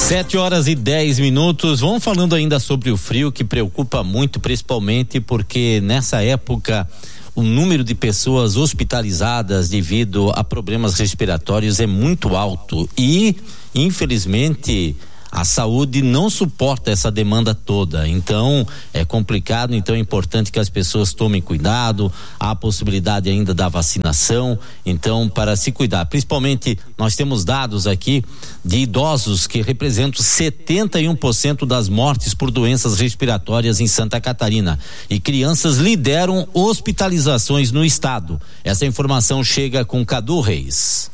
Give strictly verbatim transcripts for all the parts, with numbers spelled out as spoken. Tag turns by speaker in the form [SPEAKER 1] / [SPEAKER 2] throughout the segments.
[SPEAKER 1] Sete horas e dez minutos. Vamos falando ainda sobre o frio, que preocupa muito, principalmente porque nessa época o número de pessoas hospitalizadas devido a problemas respiratórios é muito alto e, infelizmente, a saúde não suporta essa demanda toda, então é complicado, então é importante que as pessoas tomem cuidado. Há a possibilidade ainda da vacinação, então para se cuidar, principalmente nós temos dados aqui de idosos que representam setenta e um por cento das mortes por doenças respiratórias em Santa Catarina, e crianças lideram hospitalizações no estado. Essa informação chega com Cadu Reis.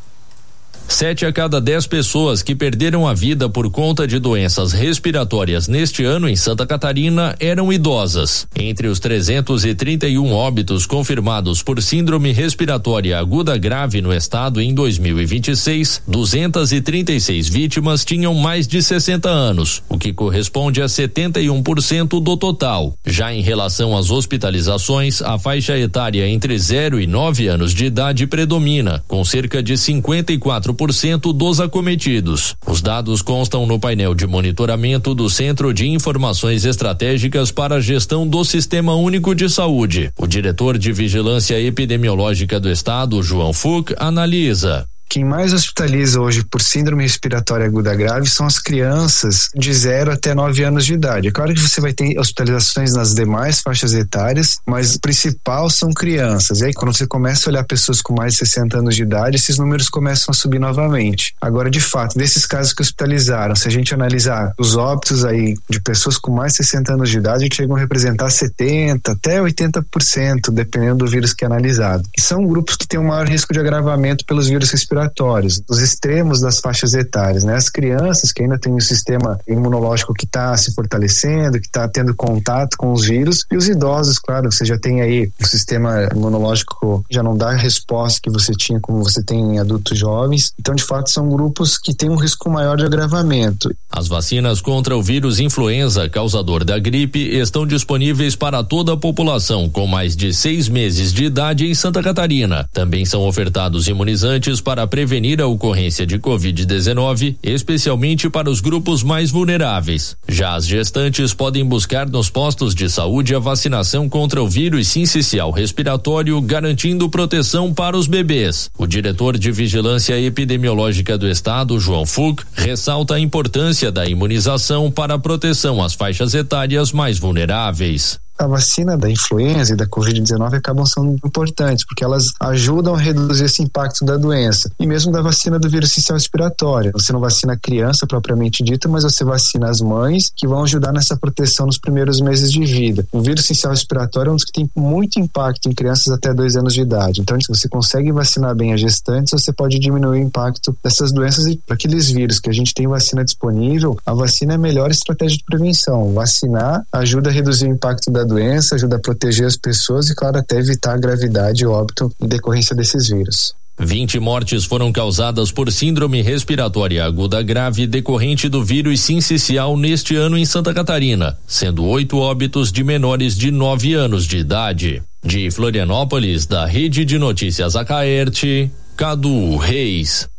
[SPEAKER 2] Sete a cada dez pessoas que perderam a vida por conta de doenças respiratórias neste ano em Santa Catarina eram idosas. Entre os trezentos e trinta e um óbitos confirmados por síndrome respiratória aguda grave no estado em dois mil e vinte e seis, duzentas e trinta e seis vítimas tinham mais de sessenta anos, o que corresponde a setenta e um por cento do total. Já em relação às hospitalizações, a faixa etária entre zero e nove anos de idade predomina, com cerca de cinquenta e quatro por cento dos acometidos. Os dados constam no painel de monitoramento do Centro de Informações Estratégicas para a Gestão do Sistema Único de Saúde. O diretor de Vigilância Epidemiológica do Estado, João Fuch, analisa.
[SPEAKER 3] Quem mais hospitaliza hoje por síndrome respiratória aguda grave são as crianças de zero até nove anos de idade. É claro que você vai ter hospitalizações nas demais faixas etárias, mas o principal são crianças. E aí, quando você começa a olhar pessoas com mais de sessenta anos de idade, esses números começam a subir novamente. Agora, de fato, desses casos que hospitalizaram, se a gente analisar os óbitos aí de pessoas com mais de sessenta anos de idade, chegam a representar setenta até oitenta por cento, dependendo do vírus que é analisado. E são grupos que têm um maior risco de agravamento pelos vírus respiratórios. Os extremos das faixas etárias, né? As crianças que ainda têm um sistema imunológico que está se fortalecendo, que está tendo contato com os vírus, e os idosos, claro, você já tem aí um sistema imunológico que já não dá a resposta que você tinha como você tem em adultos jovens. Então, de fato, são grupos que têm um risco maior de agravamento.
[SPEAKER 2] As vacinas contra o vírus influenza, causador da gripe, estão disponíveis para toda a população com mais de seis meses de idade em Santa Catarina. Também são ofertados imunizantes para prevenir a ocorrência de covid dezenove, especialmente para os grupos mais vulneráveis. Já as gestantes podem buscar nos postos de saúde a vacinação contra o vírus sincicial respiratório, garantindo proteção para os bebês. O diretor de Vigilância Epidemiológica do Estado, João Fuch, ressalta a importância da imunização para a proteção às faixas etárias mais vulneráveis.
[SPEAKER 3] A vacina da influenza e da covid dezenove acabam sendo importantes, porque elas ajudam a reduzir esse impacto da doença. E mesmo da vacina do vírus sincicial respiratório. Você não vacina a criança propriamente dita, mas você vacina as mães, que vão ajudar nessa proteção nos primeiros meses de vida. O vírus sincicial respiratório é um dos que tem muito impacto em crianças até dois anos de idade. Então, se você consegue vacinar bem as gestantes, você pode diminuir o impacto dessas doenças. E para aqueles vírus que a gente tem vacina disponível, a vacina é a melhor estratégia de prevenção. Vacinar ajuda a reduzir o impacto da doença, ajuda a proteger as pessoas e, claro, até evitar a gravidade e óbito em decorrência desses vírus.
[SPEAKER 2] vinte mortes foram causadas por síndrome respiratória aguda grave decorrente do vírus sincicial neste ano em Santa Catarina, sendo oito óbitos de menores de nove anos de idade. De Florianópolis, da Rede de Notícias Acaerte, Cadu Reis.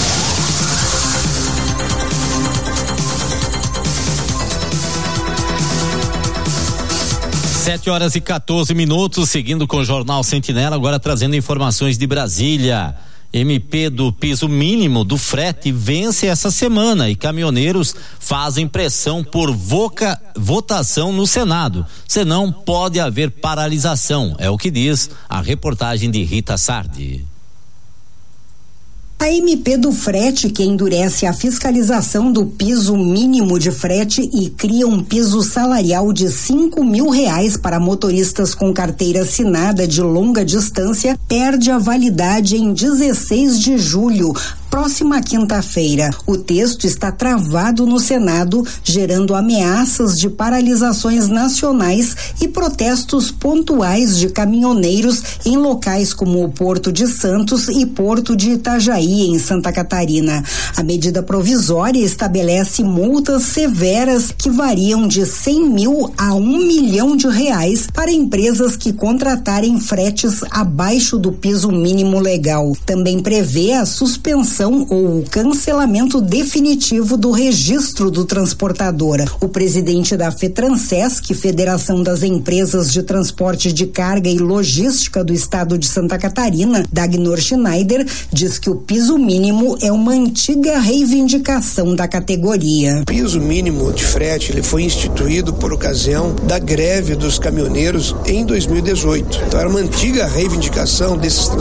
[SPEAKER 1] Sete horas e quatorze minutos, seguindo com o Jornal Sentinela, agora trazendo informações de Brasília. M P do piso mínimo do frete vence essa semana e caminhoneiros fazem pressão por voca, votação no Senado. Senão pode haver paralisação, é o que diz a reportagem de Rita Sardi.
[SPEAKER 4] A M P do frete, que endurece a fiscalização do piso mínimo de frete e cria um piso salarial de cinco mil reais para motoristas com carteira assinada de longa distância, perde a validade em dezesseis de julho, próxima quinta-feira. O texto está travado no Senado, gerando ameaças de paralisações nacionais e protestos pontuais de caminhoneiros em locais como o Porto de Santos e Porto de Itajaí, em Santa Catarina. A medida provisória estabelece multas severas que variam de cem mil a um milhão de reais para empresas que contratarem fretes abaixo do piso mínimo legal. Também prevê a suspensão suspensão ou cancelamento definitivo do registro do transportadora. O presidente da FETRANSESC, Federação das Empresas de Transporte de Carga e Logística do Estado de Santa Catarina, Dagnor Schneider, diz que o piso mínimo é uma antiga reivindicação da categoria.
[SPEAKER 5] O piso mínimo de frete ele foi instituído por ocasião da greve dos caminhoneiros em dois mil e dezoito. Então era uma antiga reivindicação desses